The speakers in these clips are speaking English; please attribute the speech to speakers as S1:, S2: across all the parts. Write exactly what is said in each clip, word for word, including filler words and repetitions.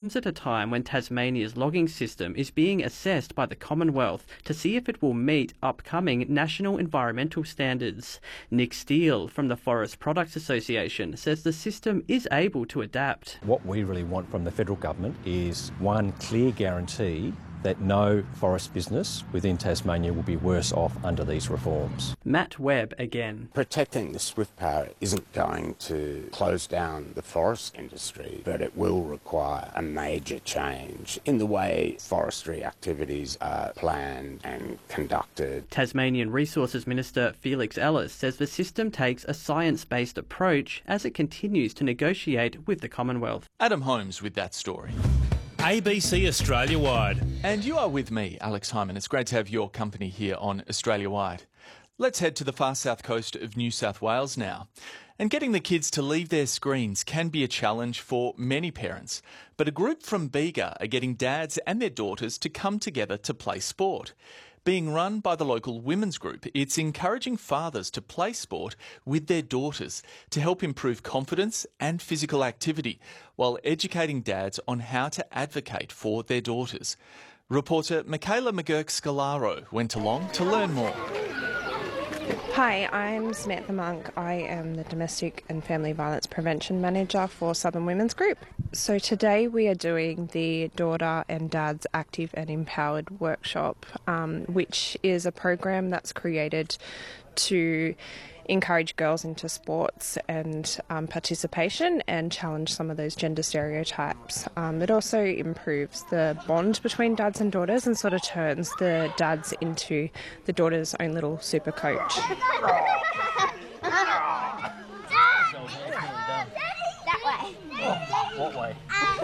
S1: comes at a time when Tasmania's logging system is being assessed by the Commonwealth to see if it will meet upcoming national environmental standards. Nick Steele from the Forest Products Association says the system is able to adapt.
S2: What we really want from the federal government is one clear guarantee that no forest business within Tasmania will be worse off under these reforms.
S1: Matt Webb again.
S3: Protecting the swift parrot isn't going to close down the forest industry, but it will require a major change in the way forestry activities are planned and conducted.
S1: Tasmanian Resources Minister Felix Ellis says the system takes a science-based approach as it continues to negotiate with the Commonwealth.
S4: Adam Holmes with that story.
S5: A B C Australia-wide.
S4: And you are with me, Alex Hyman. It's great to have your company here on Australia-wide. Let's head to the far south coast of New South Wales now. And getting the kids to leave their screens can be a challenge for many parents. But a group from Bega are getting dads and their daughters to come together to play sport. Being run by the local women's group, it's encouraging fathers to play sport with their daughters to help improve confidence and physical activity, while educating dads on how to advocate for their daughters. Reporter Michaela McGurk-Scalaro went along to learn more.
S6: Hi, I'm Samantha Monk. I am the Domestic and Family Violence Prevention Manager for Southern Women's Group. So today we are doing the Daughter and Dad's Active and Empowered Workshop, um, which is a program that's created to encourage girls into sports and um, participation and challenge some of those gender stereotypes. Um, it also improves the bond between dads and daughters and sort of turns the dads into the daughter's own little super coach.
S7: That way.
S5: What way?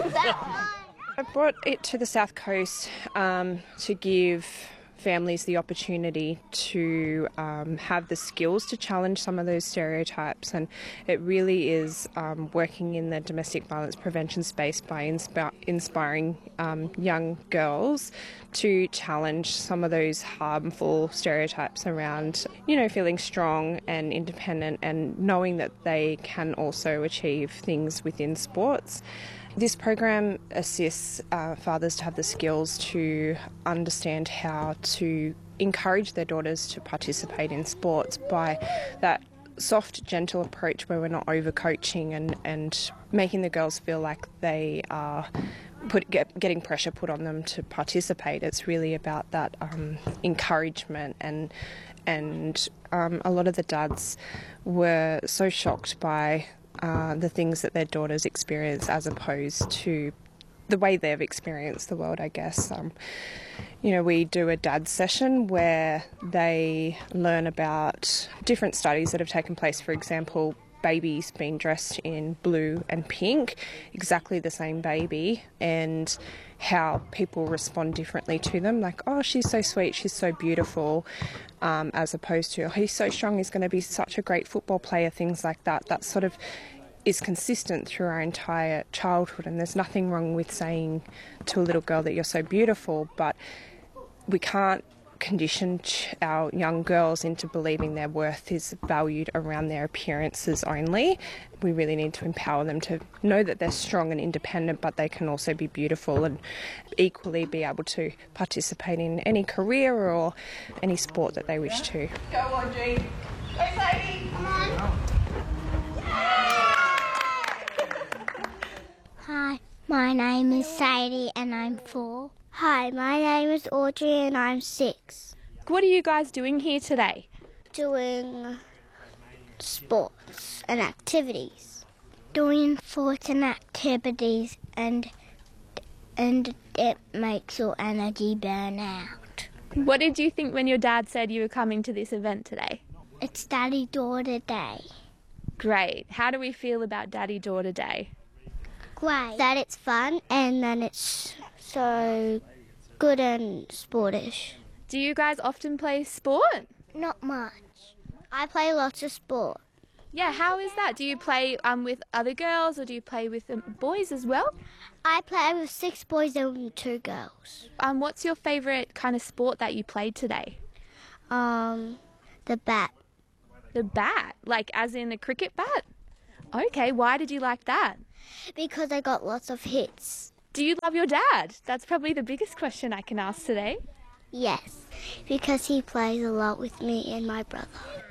S6: I brought it to the South Coast um, to give families the opportunity to um, have the skills to challenge some of those stereotypes, and it really is um, working in the domestic violence prevention space by inspi- inspiring um, young girls to challenge some of those harmful stereotypes around, you know, feeling strong and independent and knowing that they can also achieve things within sports. This program assists uh, fathers to have the skills to understand how to encourage their daughters to participate in sports by that soft, gentle approach where we're not overcoaching and, and making the girls feel like they are put, get, getting pressure put on them to participate. It's really about that um, encouragement, and and um, a lot of the dads were so shocked by Uh, the things that their daughters experience as opposed to the way they've experienced the world, I guess. Um, you know, we do a dad session where they learn about different studies that have taken place. For example, babies being dressed in blue and pink, exactly the same baby, and how people respond differently to them. Like, oh, she's so sweet, she's so beautiful, um, as opposed to, oh, he's so strong, he's going to be such a great football player, things like that. That sort of is consistent through our entire childhood, and there's nothing wrong with saying to a little girl that you're so beautiful, but we can't condition our young girls into believing their worth is valued around their appearances only. We really need to empower them to know that they're strong and independent, but they can also be beautiful and equally be able to participate in any career or any sport that they wish to.
S7: Go, Audrey. Go, Sadie. Come on.
S8: Hi, my name is Sadie and I'm four. Hi, my name is Audrey and I'm six.
S9: What are you guys doing here today?
S8: Doing sports and activities. Doing sports and activities and and it makes your energy burn out.
S9: What did you think when your dad said you were coming to this event today?
S8: It's Daddy-Daughter Day.
S9: Great. How do we feel about Daddy-Daughter Day?
S8: Great. That it's fun and then it's so good and sportish.
S9: Do you guys often play sport?
S8: Not much. I play lots of sport.
S9: Yeah, how is that? Do you play um, with other girls or do you play with um, boys as well?
S8: I play with six boys and two girls.
S9: Um, what's your favourite kind of sport that you played today?
S8: Um, the bat.
S9: The bat? Like as in a cricket bat? Okay, why did you like that?
S8: Because I got lots of hits.
S9: Do you love your dad? That's probably the biggest question I can ask today.
S8: Yes, because he plays a lot with me and my brother.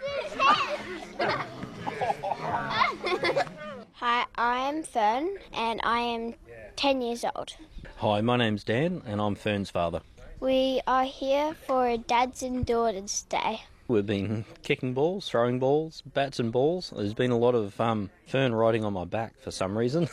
S7: Hi, I'm Fern and I am ten years old.
S10: Hi, my name's Dan and I'm Fern's father.
S7: We are here for a Dads and Daughters Day.
S10: We've been kicking balls, throwing balls, bats and balls. There's been a lot of um, Fern riding on my back for some reason.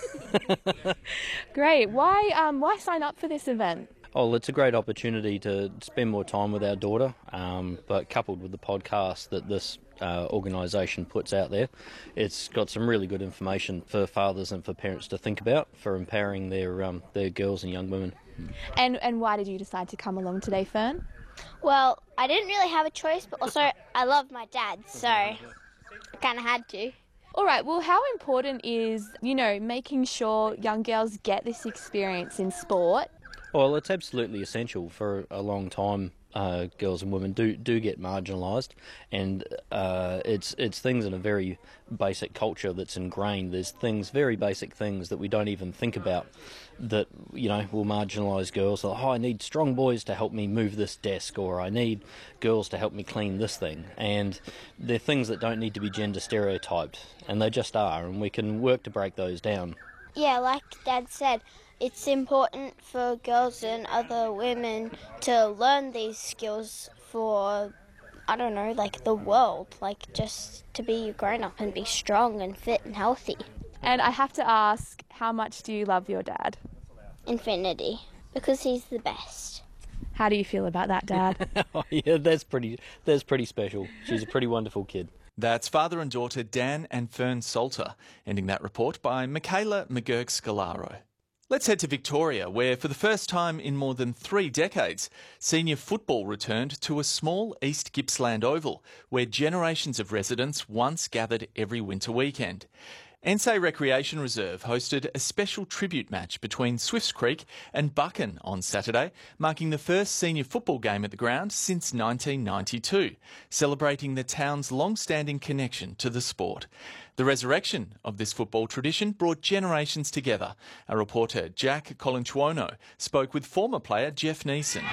S9: Great. Why um why sign up for this event?
S10: Oh, well, it's a great opportunity to spend more time with our daughter, um, but coupled with the podcast that this uh, organisation puts out there, it's got some really good information for fathers and for parents to think about for empowering their um, their girls and young women.
S9: And and why did you decide to come along today, Fern?
S7: Well, I didn't really have a choice, but also I love my dad, so I kind of had to.
S9: All right, well, how important is, you know, making sure young girls get this experience in sport?
S10: Well, it's absolutely essential. For a long time, uh, girls and women do do get marginalised, and uh, it's it's things in a very basic culture that's ingrained. There's things, very basic things that we don't even think about that, you know, will marginalise girls. Like, oh, I need strong boys to help me move this desk, or I need girls to help me clean this thing. And they're things that don't need to be gender stereotyped, and they just are, and we can work to break those down.
S7: Yeah, like Dad said, it's important for girls and other women to learn these skills for, I don't know, like the world, like just to be a grown-up and be strong and fit and healthy.
S9: And I have to ask, how much do you love your dad?
S7: Infinity, because he's the best.
S9: How do you feel about that, Dad?
S10: Oh, yeah, that's pretty, that's pretty special. She's a pretty wonderful kid.
S4: That's father and daughter Dan and Fern Salter, ending that report by Michaela McGurk-Scalaro. Let's head to Victoria, where for the first time in more than three decades, senior football returned to a small East Gippsland Oval, where generations of residents once gathered every winter weekend. Ensay Recreation Reserve hosted a special tribute match between Swifts Creek and Buchan on Saturday, marking the first senior football game at the ground since nineteen ninety-two, celebrating the town's long-standing connection to the sport. The resurrection of this football tradition brought generations together. Our reporter Jack Colinchuono spoke with former player Jeff Neeson.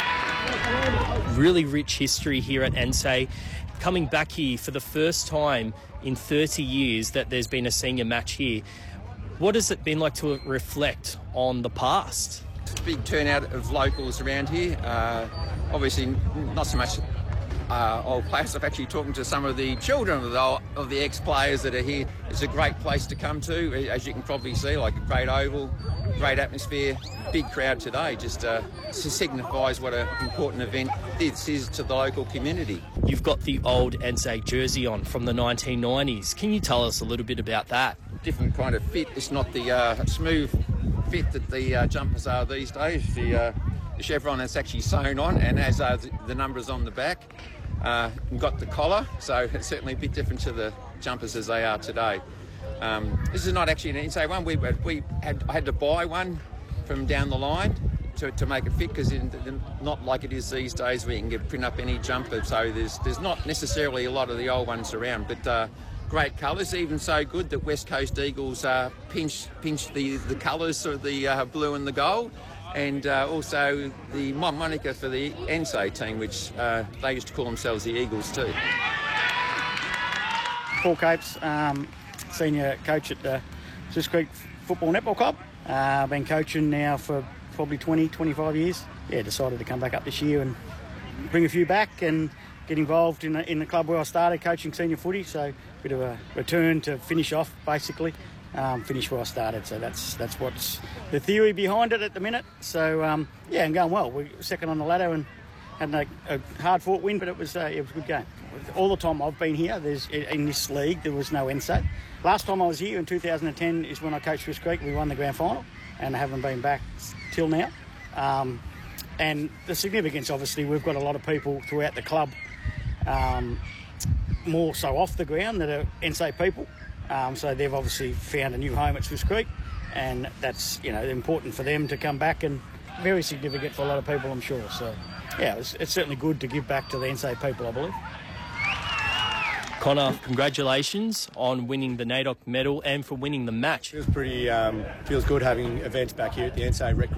S5: Really rich history here at Ensay. Coming back here for the first time in thirty years that there's been a senior match here. What has it been like to reflect on the past?
S11: Big turnout of locals around here. Uh, obviously, not so much uh, old players. I'm actually talking to some of the children of the, of the ex-players that are here. It's a great place to come to, as you can probably see, like a great oval, great atmosphere, big crowd today. Just uh, signifies what an important event this is to the local community.
S5: You've got the old Ensay jersey on from the nineteen nineties. Can you tell us a little bit about that?
S11: Different kind of fit. It's not the uh, smooth fit that the uh, jumpers are these days. The, uh, the chevron that's actually sewn on, and as are the, the numbers on the back. Uh, we've got the collar, so it's certainly a bit different to the jumpers as they are today. Um, this is not actually an Ensay one. We, we had, I had to buy one from down the line to, to make it fit, because it's not like it is these days where you can get, print up any jumper. So there's there's not necessarily a lot of the old ones around, but uh, great colours, even so good that West Coast Eagles uh, pinched, pinched the, the colours of the uh, blue and the gold. And uh, also the moniker for the Ensay team, which uh, they used to call themselves the Eagles too.
S12: Paul Capes, um, senior coach at the Swifts Creek Football Netball Club. Uh, been coaching now for probably twenty, twenty-five years. Yeah, decided to come back up this year and bring a few back and get involved in the, in the club where I started coaching senior footy. So a bit of a return to finish off, basically. Um, finish where I started, so that's that's what's the theory behind it at the minute. So um, yeah, and going well. We're second on the ladder and had a, a hard-fought win, but it was uh, it was a good game. All the time I've been here, there's in this league there was no Ensay. Last time I was here in two thousand ten is when I coached Swifts Creek. We won the grand final, and I haven't been back till now. Um, and the significance, obviously, we've got a lot of people throughout the club, um, more so off the ground, that are Ensay people. Um, so they've obviously found a new home at Swifts Creek, and that's, you know, important for them to come back, and very significant for a lot of people, I'm sure. So, yeah, it's, it's certainly good to give back to the Ensay people, I believe.
S5: Connor, congratulations on winning the NAIDOC medal and for winning the match.
S13: Feels pretty, um, feels good having events back here at the N S A Rec Ground.